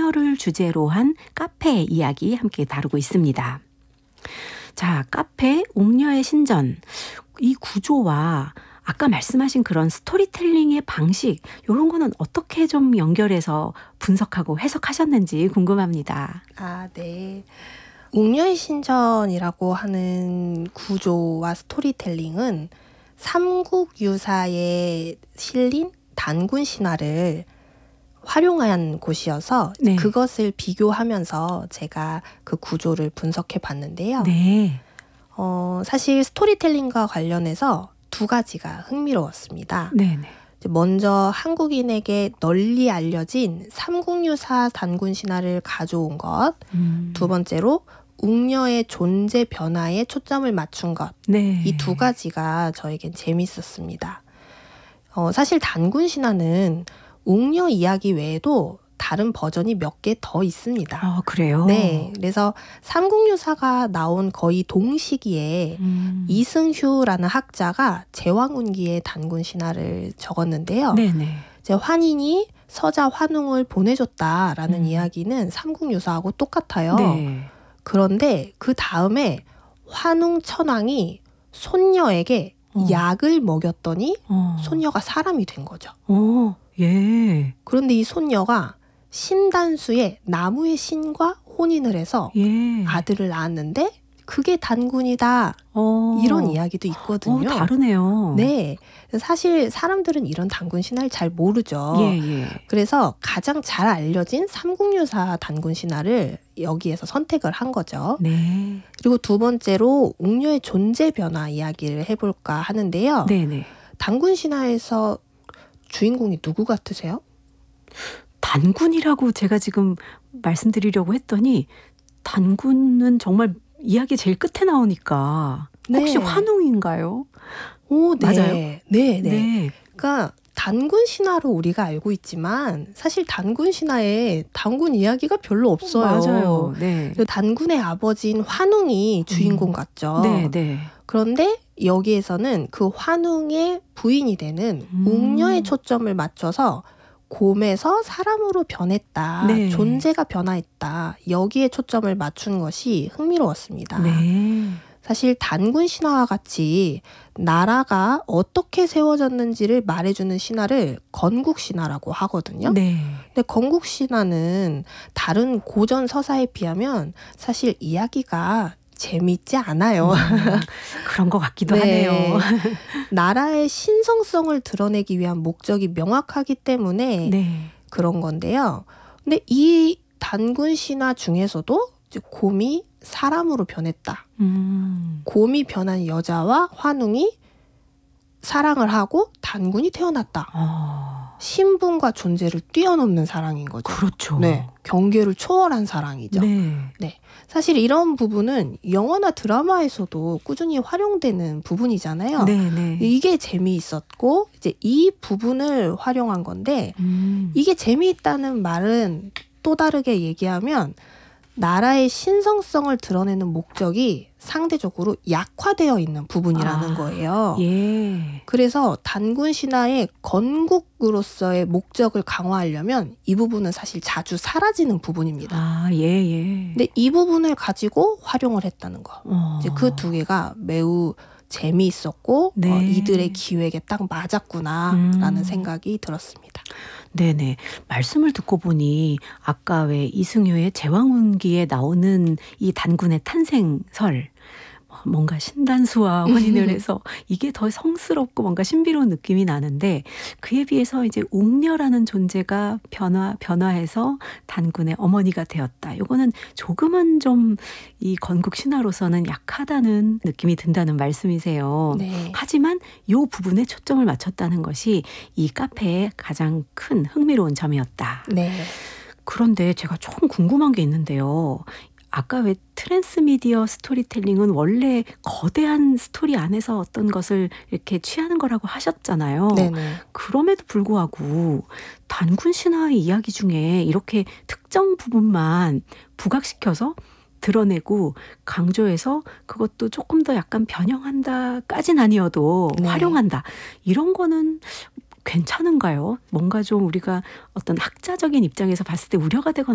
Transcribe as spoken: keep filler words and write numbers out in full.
웅녀를 주제로 한 카페 이야기 함께 다루고 있습니다. 자, 카페 웅녀의 신전. 이 구조와 아까 말씀하신 그런 스토리텔링의 방식, 이런 거는 어떻게 좀 연결해서 분석하고 해석하셨는지 궁금합니다. 아, 네. 웅녀의 신전이라고 하는 구조와 스토리텔링은 삼국유사에 실린 단군 신화를 활용한 곳이어서 네. 그것을 비교하면서 제가 그 구조를 분석해 봤는데요. 네. 어, 사실 스토리텔링과 관련해서 두 가지가 흥미로웠습니다. 네네. 먼저 한국인에게 널리 알려진 삼국유사 단군 신화를 가져온 것, 음. 두 번째로 웅녀의 존재 변화에 초점을 맞춘 것, 네. 이 두 가지가 저에겐 재밌었습니다. 어, 사실 단군 신화는 웅녀 이야기 외에도 다른 버전이 몇 개 더 있습니다. 아, 그래요? 네, 그래서 삼국유사가 나온 거의 동시기에 음. 이승휴라는 학자가 제왕운기의 단군 신화를 적었는데요. 네네. 이제 환인이 서자 환웅을 보내줬다라는 음. 이야기는 삼국유사하고 똑같아요. 네. 그런데 그 다음에 환웅 천왕이 손녀에게 어. 약을 먹였더니 어. 손녀가 사람이 된 거죠. 어, 예. 그런데 이 손녀가 신단수의 나무의 신과 혼인을 해서 예. 아들을 낳았는데 그게 단군이다. 어. 이런 이야기도 있거든요. 어, 다르네요. 네, 사실 사람들은 이런 단군 신화를 잘 모르죠. 예, 예. 그래서 가장 잘 알려진 삼국유사 단군 신화를 여기에서 선택을 한 거죠. 네. 그리고 두 번째로 웅녀의 존재 변화 이야기를 해볼까 하는데요. 네네. 단군 신화에서 주인공이 누구 같으세요? 단군이라고 제가 지금 말씀드리려고 했더니 단군은 정말 이야기 제일 끝에 나오니까 혹시 네. 환웅인가요? 오, 네. 맞아요? 네, 네. 네. 그러니까 단군 신화로 우리가 알고 있지만 사실 단군 신화에 단군 이야기가 별로 없어요. 맞아요. 네. 단군의 아버지인 환웅이 주인공 음. 같죠. 네, 네. 그런데 여기에서는 그 환웅의 부인이 되는 음. 웅녀에 초점을 맞춰서 곰에서 사람으로 변했다. 네. 존재가 변화했다. 여기에 초점을 맞춘 것이 흥미로웠습니다. 네. 사실 단군 신화와 같이 나라가 어떻게 세워졌는지를 말해주는 신화를 건국 신화라고 하거든요. 네. 근데 건국 신화는 다른 고전 서사에 비하면 사실 이야기가 재미있지 않아요. 음, 그런 것 같기도 네. 하네요. 나라의 신성성을 드러내기 위한 목적이 명확하기 때문에 네. 그런 건데요. 근데 이 단군 신화 중에서도 이제 곰이 사람으로 변했다. 음. 곰이 변한 여자와 환웅이 사랑을 하고 단군이 태어났다. 어. 신분과 존재를 뛰어넘는 사랑인 거죠. 그렇죠. 네, 경계를 초월한 사랑이죠. 네. 네, 사실 이런 부분은 영화나 드라마에서도 꾸준히 활용되는 부분이잖아요. 네, 네. 이게 재미있었고 이제 이 부분을 활용한 건데 음. 이게 재미있다는 말은 또 다르게 얘기하면 나라의 신성성을 드러내는 목적이 상대적으로 약화되어 있는 부분이라는 아, 거예요. 예. 그래서 단군 신화의 건국으로서의 목적을 강화하려면 이 부분은 사실 자주 사라지는 부분입니다. 아, 예, 예. 근데 이 부분을 가지고 활용을 했다는 거. 어. 이제 그 두 개가 매우 재미있었고 네. 어, 이들의 기획에 딱 맞았구나라는 음. 생각이 들었습니다. 네네. 말씀을 듣고 보니 아까 왜 이승효의 제왕운기에 나오는 이 단군의 탄생설, 뭔가 신단수와 혼인을 해서 이게 더 성스럽고 뭔가 신비로운 느낌이 나는데 그에 비해서 이제 웅녀라는 존재가 변화, 변화해서 단군의 어머니가 되었다. 이거는 조금은 좀 이 건국 신화로서는 약하다는 느낌이 든다는 말씀이세요. 네. 하지만 이 부분에 초점을 맞췄다는 것이 이 카페의 가장 큰 흥미로운 점이었다. 네. 그런데 제가 조금 궁금한 게 있는데요. 아까 왜 트랜스미디어 스토리텔링은 원래 거대한 스토리 안에서 어떤 것을 이렇게 취하는 거라고 하셨잖아요. 네네. 그럼에도 불구하고 단군 신화의 이야기 중에 이렇게 특정 부분만 부각시켜서 드러내고 강조해서 그것도 조금 더 약간 변형한다까진 아니어도 네. 활용한다. 이런 거는 괜찮은가요? 뭔가 좀 우리가 어떤 학자적인 입장에서 봤을 때 우려가 되거나